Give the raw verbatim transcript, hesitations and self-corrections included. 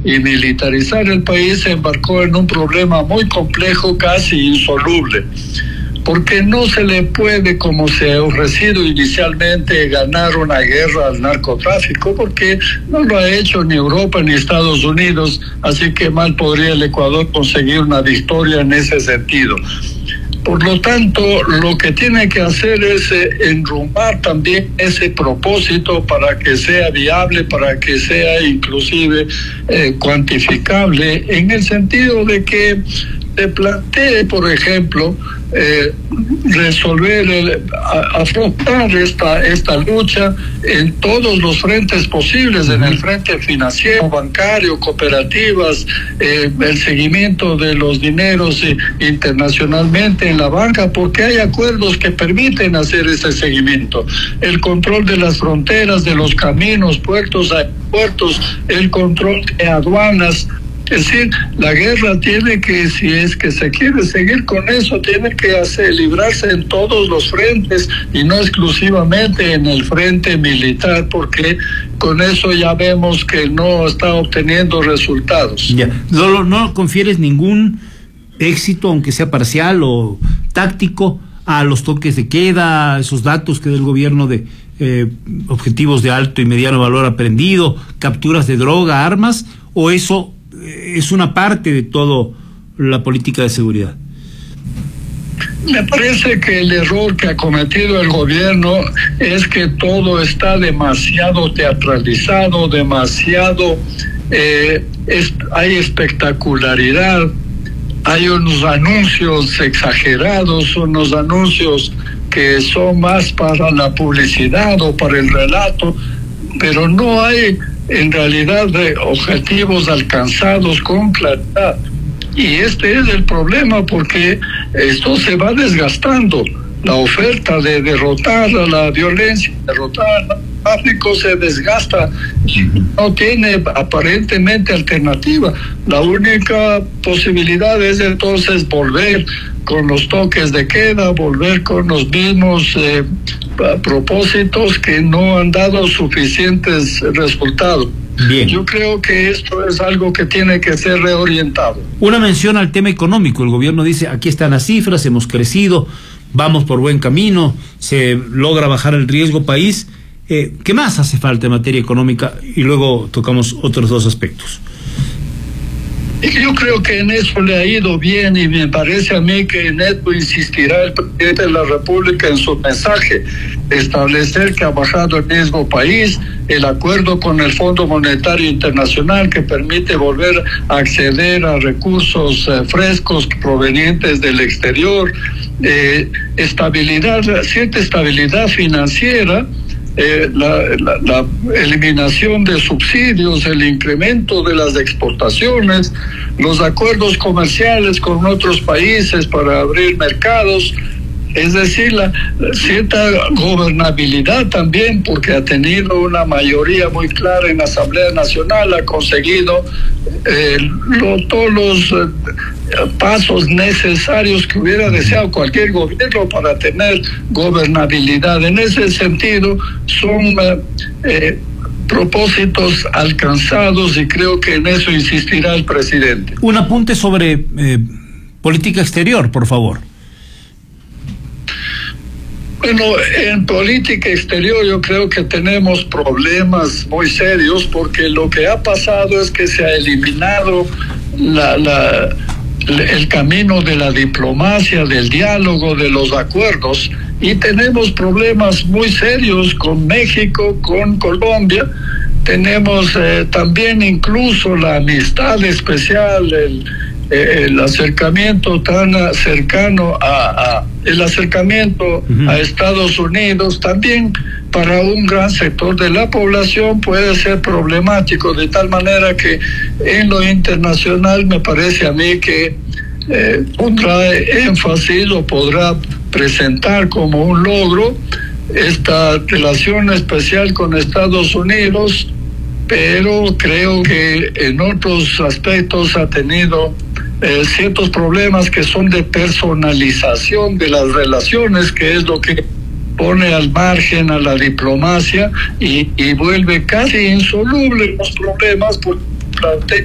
y militarizar el país, se embarcó en un problema muy complejo, casi insoluble. Porque no se le puede, como se ha ofrecido inicialmente, ganar una guerra al narcotráfico, porque no lo ha hecho ni Europa ni Estados Unidos, así que mal podría el Ecuador conseguir una victoria en ese sentido. Por lo tanto, lo que tiene que hacer es eh, enrumbar también ese propósito para que sea viable, para que sea inclusive eh, cuantificable, en el sentido de que se plantee, por ejemplo, eh, resolver, el, a, afrontar esta, esta lucha en todos los frentes posibles, en el frente financiero, bancario, cooperativas, eh, el seguimiento de los dineros eh, internacionalmente en la banca, porque hay acuerdos que permiten hacer ese seguimiento. El control de las fronteras, de los caminos, puertos, aeropuertos, el control de aduanas. Es decir, la guerra tiene que, si es que se quiere seguir con eso, tiene que hacer, librarse en todos los frentes y no exclusivamente en el frente militar, porque con eso ya vemos que no está obteniendo resultados. Ya, no, no confieres ningún éxito, aunque sea parcial o táctico, a los toques de queda, esos datos que da el gobierno de eh, objetivos de alto y mediano valor aprendido, capturas de droga, armas, o eso es una parte de toda la política de seguridad? Me parece que el error que ha cometido el gobierno es que todo está demasiado teatralizado, demasiado, eh, es, hay espectacularidad, hay unos anuncios exagerados, unos anuncios que son más para la publicidad o para el relato, pero no hay en realidad de objetivos alcanzados con claridad. Y este es el problema, porque esto se va desgastando. La oferta de derrotar a la violencia, derrotar al tráfico se desgasta, no tiene aparentemente alternativa. La única posibilidad es entonces volver con los toques de queda, volver con los mismos eh, propósitos que no han dado suficientes resultados. Bien. Yo creo que esto es algo que tiene que ser reorientado. Una mención al tema económico. El gobierno dice, aquí están las cifras, hemos crecido, vamos por buen camino, se logra bajar el riesgo país. Eh, ¿Qué más hace falta en materia económica? Y luego tocamos otros dos aspectos. Yo creo que en eso le ha ido bien, y me parece a mí que en esto insistirá el presidente de la República en su mensaje: establecer que ha bajado el riesgo país, el acuerdo con el Fondo Monetario Internacional que permite volver a acceder a recursos eh, frescos provenientes del exterior, eh, estabilidad, cierta estabilidad financiera. Eh, la, la, la eliminación de subsidios, el incremento de las exportaciones, los acuerdos comerciales con otros países para abrir mercados, es decir, la, la cierta gobernabilidad también, porque ha tenido una mayoría muy clara en la Asamblea Nacional, ha conseguido eh, lo, todos los eh, pasos necesarios que hubiera deseado cualquier gobierno para tener gobernabilidad. En ese sentido, son eh, eh, propósitos alcanzados, y creo que en eso insistirá el presidente. Un apunte sobre eh, política exterior, por favor. Bueno, en política exterior yo creo que tenemos problemas muy serios, porque lo que ha pasado es que se ha eliminado la, la, el camino de la diplomacia, del diálogo, de los acuerdos, y tenemos problemas muy serios con México, con Colombia. Tenemos eh, también incluso la amistad especial, el el acercamiento tan cercano a, a el acercamiento uh-huh. a Estados Unidos también para un gran sector de la población puede ser problemático, de tal manera que en lo internacional me parece a mí que eh, pondrá énfasis o podrá presentar como un logro esta relación especial con Estados Unidos, pero creo que en otros aspectos ha tenido eh, ciertos problemas que son de personalización de las relaciones, que es lo que pone al margen a la diplomacia y, y vuelve casi insoluble los problemas por